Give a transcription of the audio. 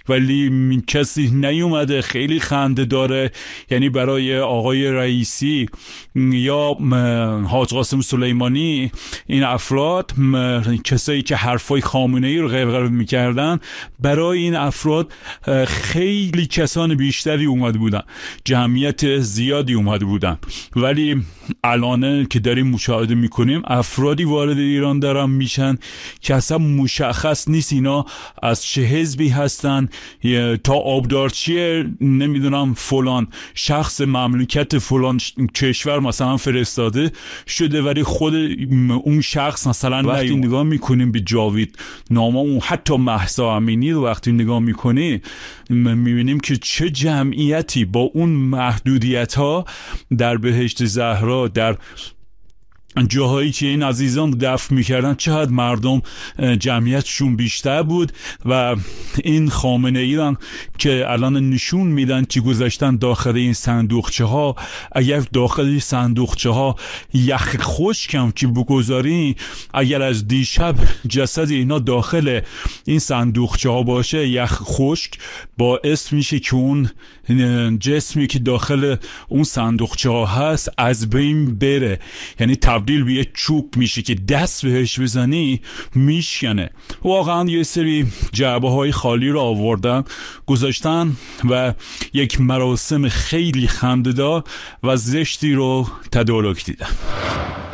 ولی کسی نیومده. خیلی خنده داره. یعنی برای آقای رئیسی یا حاج قاسم سلیمانی، این افراد کسایی که حرفای خامنه‌ای رو غرغره میکردن، برای این افراد خیلی کسان بیشتری اومده بودن، جمعیت زیادی اومده بودن. ولی الان که داریم مشاهده میکنیم افرادی وارد ایران دارن میشن که اصلا مشخص نیست اینا از چه حزبی هستن، تا آبدارچی نمیدونم فلان شخص مملکت فلان کشور مثلا فرستاده شده، ولی خود اون شخص مثلا وقتی نگاه میکنیم به جاوید نامه و حتی مهسا امینی رو وقتی نگاه میکنی میبینیم که چه جمعیتی با اون محدودیت ها در بهشت زهرا، در جاهایی که این عزیزان دفن میکردن، چقدر مردم جمعیتشون بیشتر بود. و این خامنه ایران که الان نشون میدن که گذاشتن داخل این صندوقچه ها، اگر داخل این صندوقچه ها یخ خشکم که بگذاری، اگر از دیشب جسد اینا داخل این صندوقچه ها باشه، یخ خشک باعث میشه که اون جسمی که داخل اون صندوقچه ها هست از بین بره. یعنی تبدیل به یه چوب میشه که دست بهش بزنی میشکنه. واقعا یه سری جعبه های خالی رو آوردن گذاشتن و یک مراسم خیلی خنده‌دار و زشتی رو تدارک دیدن.